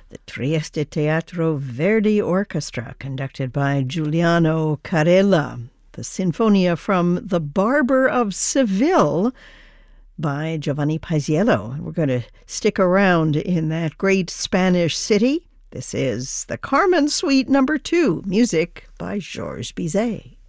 The Trieste Teatro Verdi Orchestra, conducted by Giuliano Carella. The Sinfonia from The Barber of Seville by Giovanni Paisiello. We're going to stick around in that great Spanish city. This is the Carmen Suite No. 2, music by Georges Bizet.